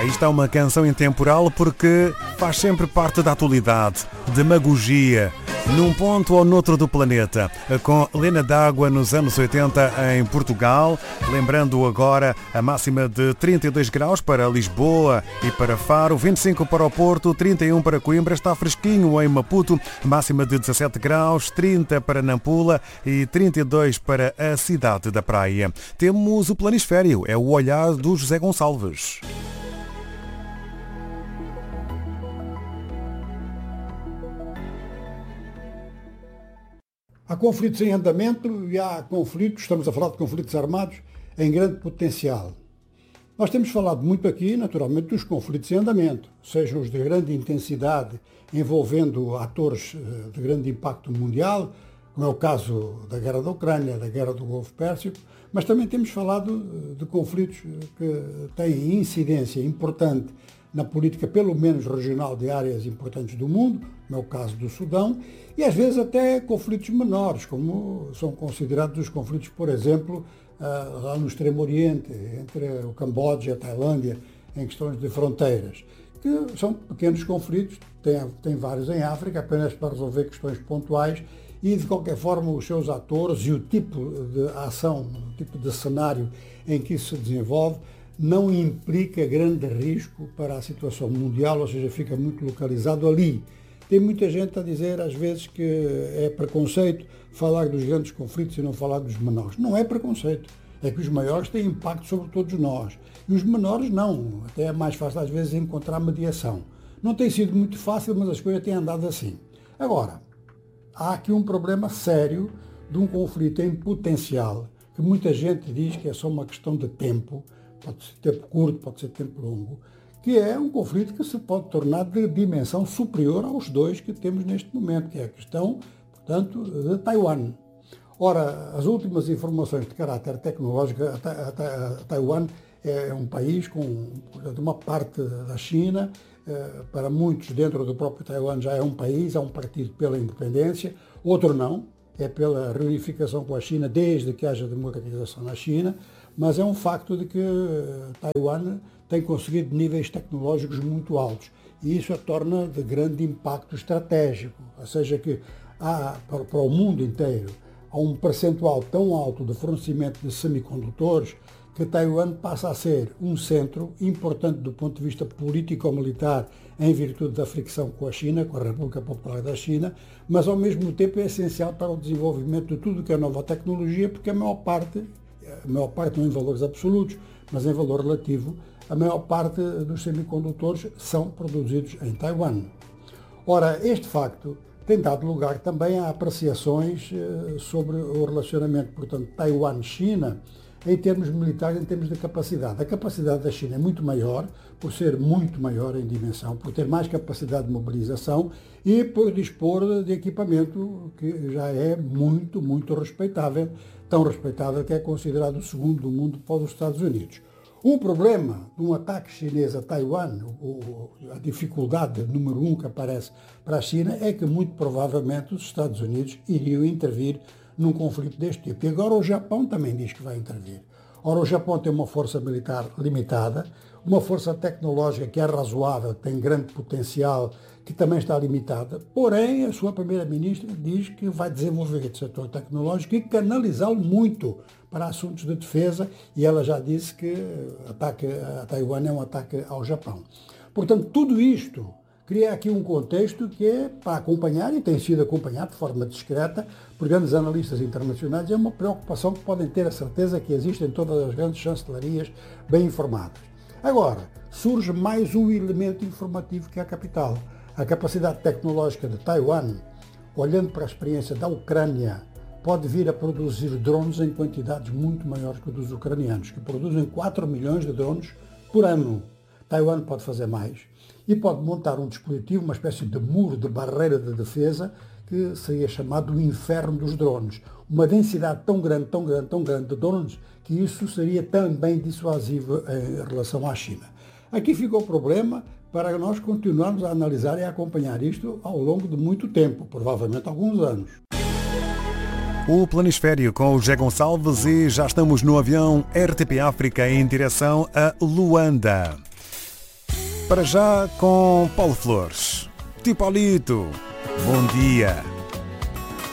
Aí está uma canção intemporal porque faz sempre parte da atualidade, demagogia, num ponto ou noutro do planeta, com Lena D'Água nos anos 80 em Portugal, lembrando agora a máxima de 32 graus para Lisboa e para Faro, 25 para o Porto, 31 para Coimbra, está fresquinho em Maputo, máxima de 17 graus, 30 para Nampula e 32 para a cidade da Praia. Temos o Planisfério, é o olhar do José Gonçalves. Há conflitos em andamento e há conflitos, estamos a falar de conflitos armados, em grande potencial. Nós temos falado muito aqui, naturalmente, dos conflitos em andamento, sejam os de grande intensidade, envolvendo atores de grande impacto mundial, como é o caso da guerra da Ucrânia, da guerra do Golfo Pérsico, mas também temos falado de conflitos que têm incidência importante na política, pelo menos regional, de áreas importantes do mundo, como é o caso do Sudão, e às vezes até conflitos menores, como são considerados os conflitos, por exemplo, lá no Extremo Oriente, entre o Camboja e a Tailândia, em questões de fronteiras, que são pequenos conflitos, tem vários em África, apenas para resolver questões pontuais, e de qualquer forma os seus atores e o tipo de ação, o tipo de cenário em que isso se desenvolve, não implica grande risco para a situação mundial, ou seja, fica muito localizado ali. Tem muita gente a dizer, às vezes, que é preconceito falar dos grandes conflitos e não falar dos menores. Não é preconceito. É que os maiores têm impacto sobre todos nós. E os menores não. Até é mais fácil, às vezes, encontrar mediação. Não tem sido muito fácil, mas as coisas têm andado assim. Agora, há aqui um problema sério de um conflito em potencial, que muita gente diz que é só uma questão de tempo, pode ser tempo curto, pode ser tempo longo, que é um conflito que se pode tornar de dimensão superior aos dois que temos neste momento, que é a questão, portanto, de Taiwan. Ora, as últimas informações de caráter tecnológico, Taiwan é um país com, portanto, uma parte da China, para muitos dentro do próprio Taiwan já é um país, é um partido pela independência, outro não, é pela reunificação com a China desde que haja democratização na China, mas é um facto de que Taiwan tem conseguido níveis tecnológicos muito altos e isso a torna de grande impacto estratégico, ou seja que há, para o mundo inteiro, há um percentual tão alto de fornecimento de semicondutores que Taiwan passa a ser um centro importante do ponto de vista político-militar em virtude da fricção com a China, com a República Popular da China, mas ao mesmo tempo é essencial para o desenvolvimento de tudo que é nova tecnologia, porque a maior parte não em valores absolutos, mas em valor relativo, a maior parte dos semicondutores são produzidos em Taiwan. Ora, este facto tem dado lugar também a apreciações sobre o relacionamento, portanto, Taiwan-China, em termos militares, em termos de capacidade. A capacidade da China é muito maior, por ser muito maior em dimensão, por ter mais capacidade de mobilização e por dispor de equipamento que já é muito, muito respeitável, tão respeitável que é considerado o segundo do mundo após os Estados Unidos. O problema de um ataque chinês a Taiwan, a dificuldade número um que aparece para a China, é que muito provavelmente os Estados Unidos iriam intervir num conflito deste tipo. E agora o Japão também diz que vai intervir. Ora, o Japão tem uma força militar limitada, uma força tecnológica que é razoável, tem grande potencial, que também está limitada, porém a sua primeira-ministra diz que vai desenvolver esse setor tecnológico e canalizá-lo muito para assuntos de defesa, e ela já disse que o ataque a Taiwan é um ataque ao Japão. Portanto, tudo isto cria aqui um contexto que é para acompanhar, e tem sido acompanhado de forma discreta por grandes analistas internacionais, é uma preocupação que podem ter a certeza que existe em todas as grandes chancelarias bem informadas. Agora, surge mais um elemento informativo que é a capital. A capacidade tecnológica de Taiwan, olhando para a experiência da Ucrânia, pode vir a produzir drones em quantidades muito maiores que os dos ucranianos, que produzem 4 milhões de drones por ano. Taiwan pode fazer mais e pode montar um dispositivo, uma espécie de muro, de barreira de defesa, que seria chamado o inferno dos drones. Uma densidade tão grande, tão grande, tão grande de drones, que isso seria também dissuasivo em relação à China. Aqui fica o problema para nós continuarmos a analisar e a acompanhar isto ao longo de muito tempo, provavelmente alguns anos. O Planisfério com o José Gonçalves e já estamos no avião RTP África em direção a Luanda. Para já com Paulo Flores. Tio Paulito, bom dia.